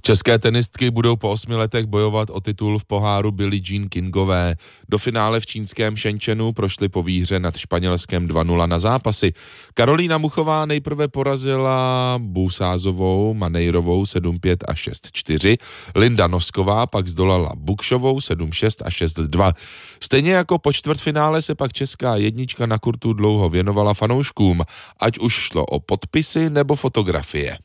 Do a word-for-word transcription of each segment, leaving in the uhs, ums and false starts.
České tenistky budou po osmi letech bojovat o titul v poháru Billie Jean Kingové. Do finále v čínském Shenzhenu prošly po výhře nad Španělskem dva nula na zápasy. Karolína Muchová nejprve porazila Busázovou Manejrovou sedm pět a šest čtyři. Linda Nosková pak zdolala Bukšovou sedm šest a šest dva. Stejně jako po čtvrtfinále se pak česká jednička na kurtu dlouho věnovala fanouškům, ať už šlo o podpisy nebo fotografie.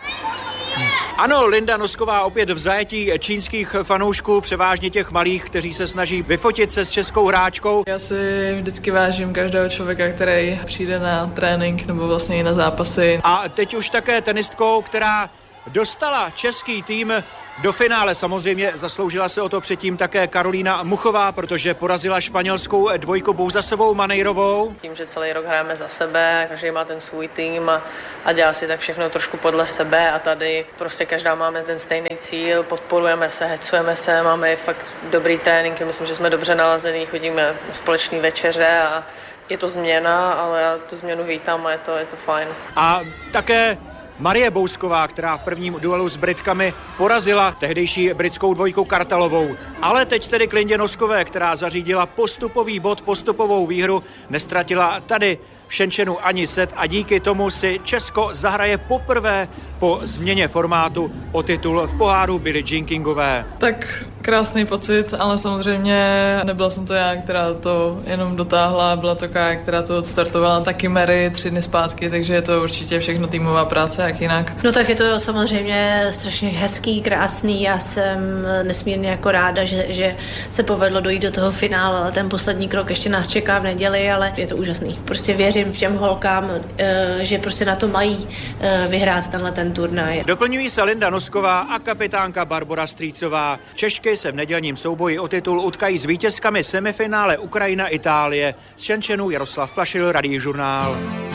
Ano, Linda Nosková opět v zajetí čínských fanoušků, převážně těch malých, kteří se snaží vyfotit se s českou hráčkou. Já si vždycky vážím každého člověka, který přijde na trénink nebo vlastně i na zápasy. A teď už také tenistkou, která dostala český tým do finále. Samozřejmě zasloužila se o to předtím také Karolína Muchová, protože porazila španělskou dvojku Bouzasovou Manejrovou. Tím, že celý rok hrajeme za sebe, každý má ten svůj tým a, a dělá si tak všechno trošku podle sebe a tady prostě každá máme ten stejný cíl, podporujeme se, hecujeme se, máme fakt dobrý tréninky, myslím, že jsme dobře nalazený, chodíme na společné večeře a je to změna, ale já tu změnu vítám a je to, je to fajn. A také Marie Bousková, která v prvním duelu s Britkami porazila tehdejší britskou dvojku Kartalovou. Ale teď tedy k Lindě Noskové, která zařídila postupový bod, postupovou výhru, nestratila tady v Shenzhenu ani set a díky tomu si Česko zahraje poprvé po změně formátu o titul v poháru Billie Jean Kingové. Tak krásný pocit, ale samozřejmě nebyla jsem to já, která to jenom dotáhla, byla to já, která to odstartovala, taky Mary tři dny zpátky, takže je to určitě všechno týmová práce, jak jinak. No tak je to samozřejmě strašně hezký, krásný, já jsem nesmírně jako ráda, že, že se povedlo dojít do toho finále, ale ten poslední krok ještě nás čeká v neděli, ale je to úžasný. Prostě věřím v těm holkám, že prostě na to mají vyhrát tenhle ten turnaj. Doplňují se Linda Nosková a kapitánka Barbora Strýcová. Češky se v nedělním souboji o titul utkají s vítězkami semifinále Ukrajina-Itálie. Z Shenzhenu Jaroslav Plašil, Radí žurnál.